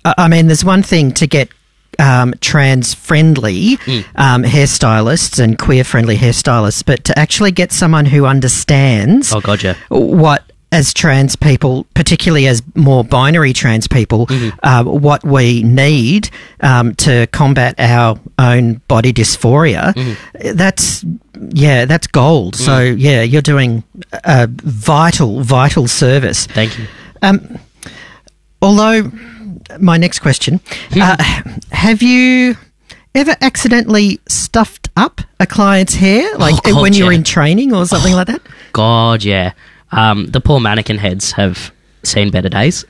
I mean, there's one thing to get trans-friendly hairstylists and queer-friendly hairstylists, but to actually get someone who understands what, as trans people, particularly as more binary trans people, what we need to combat our own body dysphoria, that's gold. So, you're doing a vital service. Thank you. Although, my next question, have you ever accidentally stuffed up a client's hair, like when you were in training or something like that? God, yeah. The poor mannequin heads have seen better days.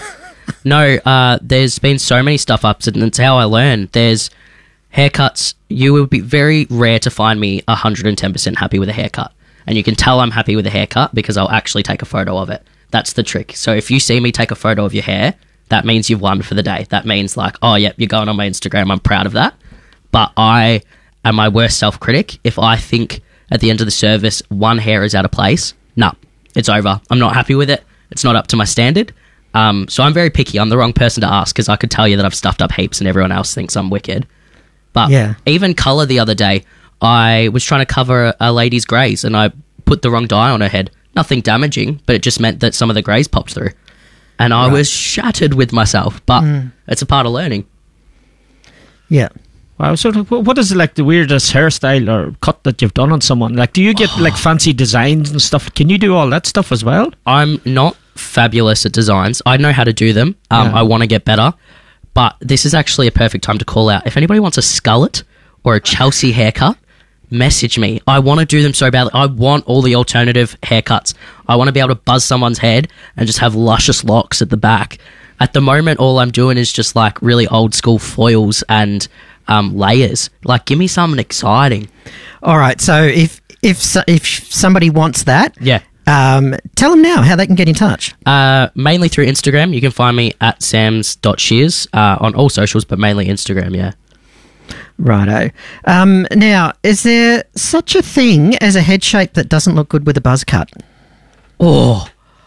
There's been so many stuff-ups, and it's how I learn. There's haircuts. You will be very rare to find me 110% happy with a haircut. And you can tell I'm happy with a haircut because I'll actually take a photo of it. That's the trick. So if you see me take a photo of your hair, that means you've won for the day. That means like, oh, yep, you're going on my Instagram. I'm proud of that. But I am my worst self-critic. If I think at the end of the service one hair is out of place, nah, it's over. I'm not happy with it. It's not up to my standard. So I'm very picky. I'm the wrong person to ask because I could tell you that I've stuffed up heaps and everyone else thinks I'm wicked. But even colour the other day, I was trying to cover a lady's greys and I put the wrong dye on her head. Nothing damaging, but it just meant that some of the greys popped through. And I was shattered with myself, but it's a part of learning. Yeah. Wow. So what is like the weirdest hairstyle or cut that you've done on someone? Like, do you get like fancy designs and stuff? Can you do all that stuff as well? I'm not fabulous at designs. I know how to do them. I want to get better. But this is actually a perfect time to call out. If anybody wants a skullet or a Chelsea haircut, message me. I want to do them so badly. I want all the alternative haircuts. I want to be able to buzz someone's head and just have luscious locks at the back. At the moment, all I'm doing is just like really old school foils and layers. Like, give me something exciting. All right. So if somebody wants that, tell them now how they can get in touch. Mainly through Instagram. You can find me at sams.shears on all socials, but mainly Instagram. Yeah. Righto. Now, is there such a thing as a head shape that doesn't look good with a buzz cut? Oh,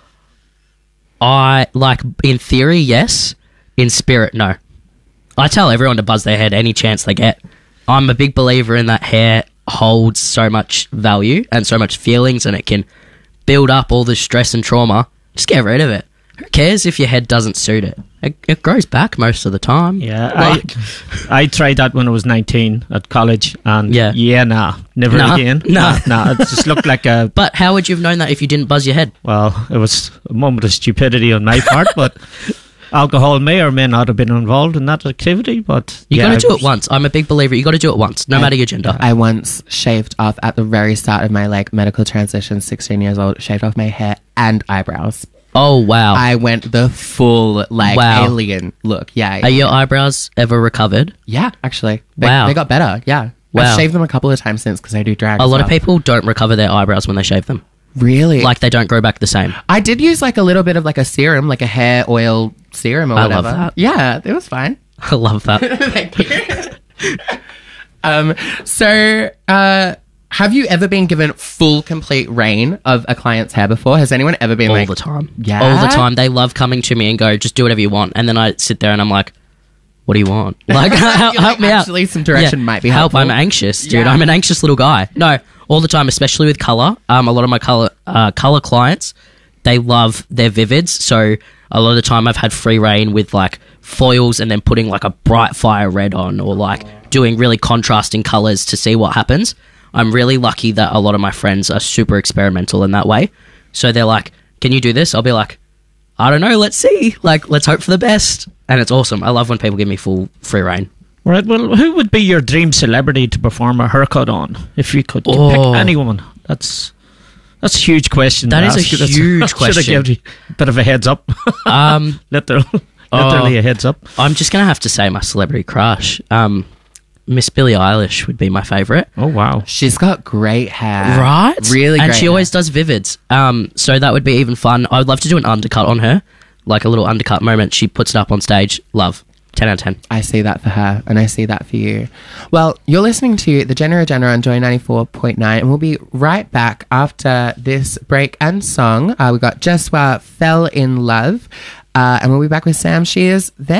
in theory, yes. In spirit, no. I tell everyone to buzz their head any chance they get. I'm a big believer in that hair holds so much value and so much feelings, and it can build up all the stress and trauma. Just get rid of it. Who cares if your head doesn't suit it? It grows back most of the time. Yeah, I tried that when I was 19 at college, and never again. Nah, it just looked like a... But how would you have known that if you didn't buzz your head? Well, it was a moment of stupidity on my part, but alcohol may or may not have been involved in that activity, but... You got to do it once. I'm a big believer. You got to do it once, no matter your gender. I once shaved off at the very start of my medical transition, 16 years old, shaved off my hair and eyebrows. Oh, wow. I went the full, alien look. Yeah. Are your eyebrows ever recovered? Yeah, actually. They got better, yeah. Wow. I've shaved them a couple of times since because I do drag. A lot of people don't recover their eyebrows when they shave them. Really? Like, they don't grow back the same. I did use, a little bit of, a serum, a hair oil serum or whatever. I love that. Yeah, it was fine. I love that. Thank you. Have you ever been given full, complete reign of a client's hair before? Has anyone ever been all the time? Yeah? All the time. They love coming to me and go, just do whatever you want. And then I sit there and I'm like, what do you want? Help me out. Actually, some direction might be helpful. I'm anxious, dude. Yeah. I'm an anxious little guy. No, all the time, especially with colour. A lot of my colour clients, they love their vivids. So a lot of the time I've had free reign with foils and then putting a bright fire red on or doing really contrasting colours to see what happens. I'm really lucky that a lot of my friends are super experimental in that way. So they're like, can you do this? I'll be like, I don't know, let's see. Let's hope for the best. And it's awesome. I love when people give me full free reign. Right, well, who would be your dream celebrity to perform a haircut on? If you could pick anyone. That's a huge question. That is a huge question. Should have given you a bit of a heads up. Literally a heads up. I'm just going to have to say my celebrity crush. Miss Billie Eilish would be my favourite. Oh, wow. She's got great hair. Right? Really great And she always does vivids. So that would be even fun. I would love to do an undercut on her. A little undercut moment. She puts it up on stage. Love. 10 out of 10. I see that for her, and I see that for you. Well, you're listening to The Jenna Agenda on Joy 94.9, and we'll be right back after this break and song. We got Jeswa Fell in Love, and we'll be back with Sam Shears then.